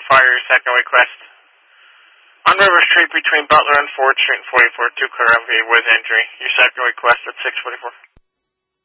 fire your second request. On River Street between Butler and Ford Street and 44, 2 clear MV with injury. Your second request at 6:44.